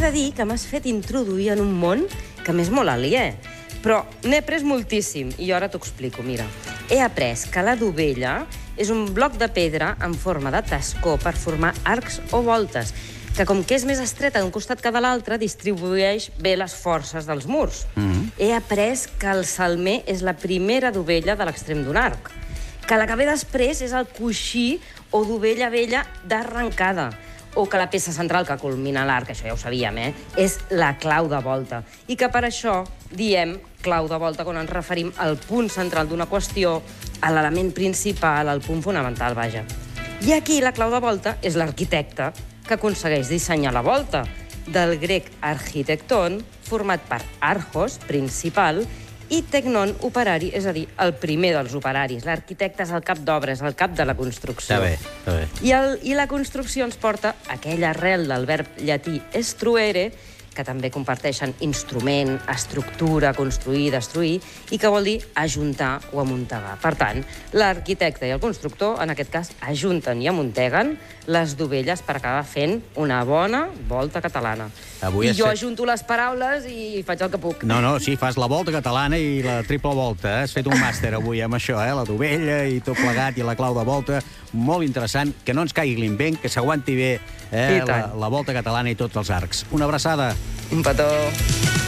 de dir que m'has fet introduir en un món que m'és molt aliè. Però n'he après moltíssim, i ara t'ho explico, mira. He après que la dovella és un bloc de pedra en forma de tascó per formar arcs o voltes, que com que és més estreta d'un costat que de l'altre, distribueix bé les forces dels murs. He après que el salmer és la primera dovella de l'extrem d'un arc, que la que ve després és el coixí o dovella vella d'arrencada, o que la peça central que culmina l'arc, això ja ho sabíem, és la clau de volta. I que per això diem clau de volta quan ens referim al punt central d'una qüestió, a l'element principal, al punt fonamental, vaja. I aquí la clau de volta és l'arquitecte que aconsegueix dissenyar la volta, del grec architecton, format per archos, principal, i tecnon, operari, és a dir, el primer dels operaris. L'arquitecte és el cap d'obra, és el cap de la construcció. Està bé, està bé. I la construcció ens porta a aquella arrel del verb llatí estruere, que també comparteixen instrument, estructura, construir, destruir, i que vol dir ajuntar o amuntegar. Per tant, l'arquitecte i el constructor, en aquest cas, ajunten i amunteguen les dovelles per acabar fent una bona volta catalana. I jo ajunto les paraules i faig el que puc. No, sí, fas la volta catalana i la triple volta. Has fet un màster avui amb això, la dovella i tot plegat i la clau de volta. Molt interessant, que no ens caigui l'invent, que s'aguanti bé la volta catalana i tots els arcs. Una abraçada. Un petó.